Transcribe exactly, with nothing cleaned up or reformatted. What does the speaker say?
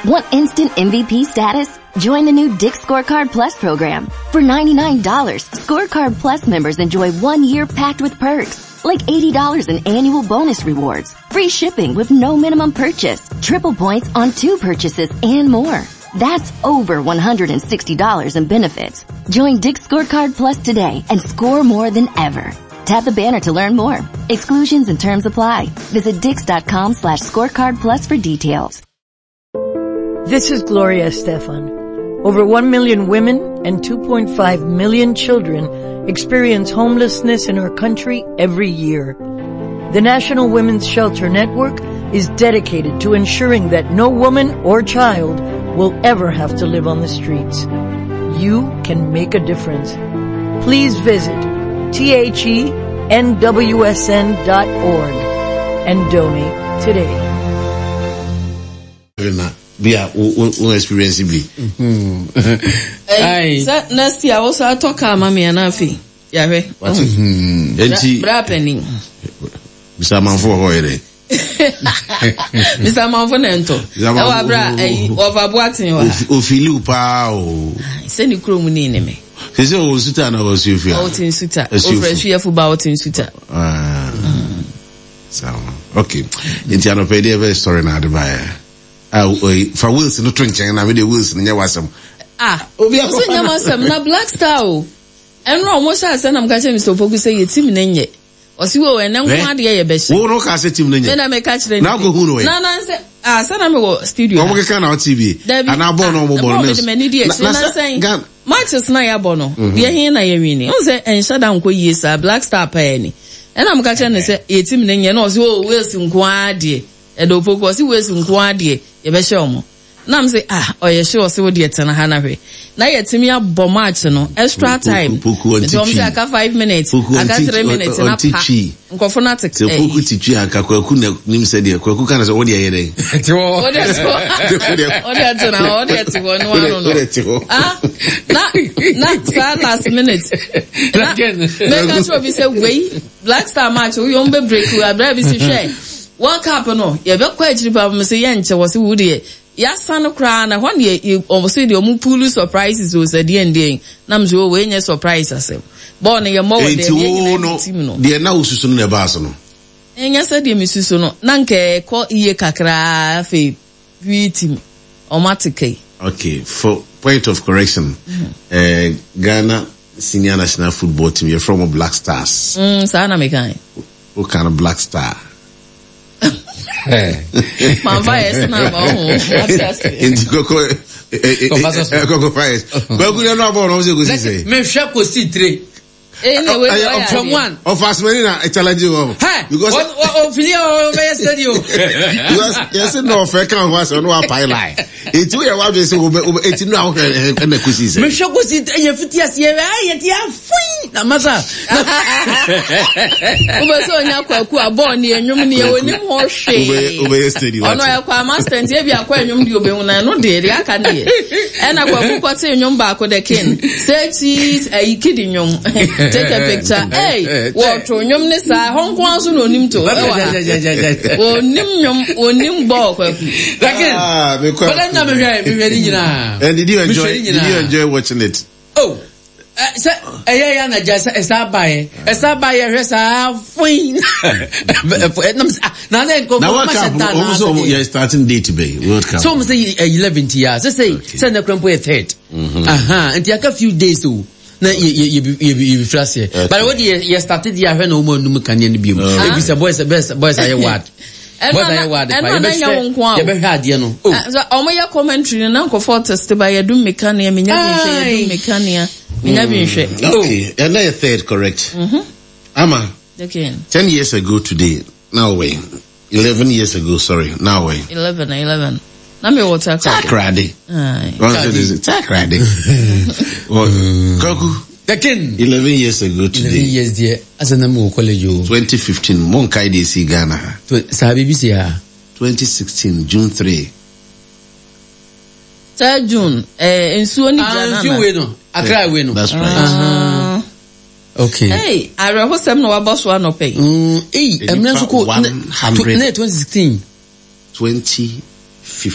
Want instant M V P status? Join the new Dick's Scorecard Plus program. For ninety-nine dollars, Scorecard Plus members enjoy one year packed with perks, like eighty dollars in annual bonus rewards, free shipping with no minimum purchase, triple points on two purchases, and more. That's over one hundred sixty dollars in benefits. Join Dick's Scorecard Plus today and score more than ever. Tap the banner to learn more. Exclusions and terms apply. Visit dix.com slash scorecard plus for details. This is Gloria Estefan. Over one million women and two point five million children experience homelessness in our country every year. The National Women's Shelter Network is dedicated to ensuring that no woman or child will ever have to live on the streets. You can make a difference. Please visit T H E N W S N dot org and donate today. Bia o experience bi. Eh, sa next year also talk ama me na afi. Ya hwe. Enti bra penny. Bisa manfo ho ere. Bisa manfo nento. E wa bra eh over boatin wa. O fili pa o. Se ni kro mu ni ne me. Se se o suta na o sufia. O tin suta. O fresh here for ba o tin suta. Ah. So, okay. Enti ano pe dey story na de ba. Ah, for Wilson no trinchen na we dey Wilson nya wasam. Ah, obi akọ nya wasam na Black Star o. Enro almost as na am ka che Mister Opoku say ye team na nye. Osi wo we na nko ade ye be she. Wo no ka say team na nye. Me na me ka kire. Na go hu no we. Na na say ah, say na me go studio. O mo ka na T V. Ana bo no mo bo no. Na me di e na say. Matches na ya bo no. Ye hin na ye wini. O say en shada nko yie sa Black Star pa ye ni. And I'm catching the say ye team na nye no so o Wilson nko ade. Edo Opoku si Wilson nko ade. Ye be show mo. Na am say ah oye sure say wo de tena ha na hwe na ye timi abọ match no extra time so am say aka five minutes aka three minutes na pa nkofo na tek eh Opoku tichi aka kwaku na nim say de kwaku kana say wo de ye dey wo de so wo de tena wo de ti wo no ano no ah na na sa last minute na me ka so bi say wey Black Star match we on be break we abra bi si hwe World Cup no ye be kwa ajiri ba me say ye nche wo se wo de ya sanu kra na hwan ye almost the omu pulu surprises was at the end na mzo we nye surprise asem bo na ye mo we de ye team no de na ususu no ba so no enya sa de misusu no na nke ko iye kakra fe wi team automatically. Okay, for point of correction, mm-hmm. uh, Ghana senior national football team, you're from a Black Stars. Mm, sa na me kan. What kind of Black Star? Man fires na ba ho. Enti koko eh eh koko fires. Ba ku na ba no se go say. Me hwe ko si tre. Eh na we from one. Of us many na challenge go. Because o fili o be studio. Because yes no fe kan was no apply line. Enti we wa be say o enti no awo na ku si say. Me hwe ko si ye fiti as ye ye ti afui na masa. O be so nya kwaku abo ni enwum ni e wonim ho hwe. O be studio. Ono ya kwa master nti e bi akwa enwum di obe hu na no de ri aka na ye. E na kwaku kwate enwum ba ko de kin. Say cheese e kidi enwum. Take a picture. Hey, what nyom ne sa Hong Kong so no nim to. O nim nyom, o nim ball kwaku. Ah, me kwa. But na me hwe, me hwe ni nyina. And did you enjoy did you enjoy watching it? Oh. Eh say eh ya na ja say esa bae. Esa bae hwe sa fine. Na na ko ma shata. Also you starting day to be World Cup. So we say eleventh year. So say say na krampo e third. Aha, and aka few days so. Na ye ye ye ye flash here. But what you you started here when no more no can any be. Maybe say boys best boys are what. Boys are what. And na nya won kwa. You be hard here no. So omo ya commentary na nko for test by ya dum mekania menya bi hwe ya dum mekania. Menya bi hwe. Okay, and na third correct. Mhm. Ama. Okay. ten years ago today. Now way. eleven years ago, sorry. Now way. eleven eleven. Na me water ka. Takrade. Ai. Takrade. Kaku. The king. eleven years ago today. eleven years there. As a number college. twenty fifteen. Mon kai de si Ghana. Sa B B C ya. twenty sixteen June third. third June. Eh, ensuo ni Ghana. Ah, ensuo we no. Accra we no. That's right. Uh-huh. Okay. Hey, I reho sem no waboso ano pay. Mm, eh, emna so ko na twenty sixteen. twenty